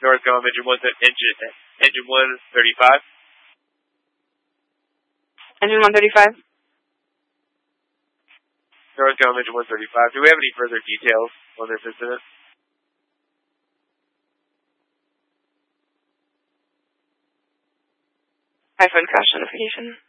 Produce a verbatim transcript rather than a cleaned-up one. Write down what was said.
Northcom engine one engine engine one thirty five. Engine one thirty five. Northcom engine one thirty five. Do we have any further details on this incident? Typhoon crash notification.